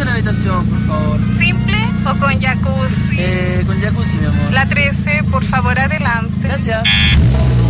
busca una habitación, por favor. ¿Simple o con jacuzzi? Con jacuzzi, mi amor. La 13, por favor, adelante. Gracias.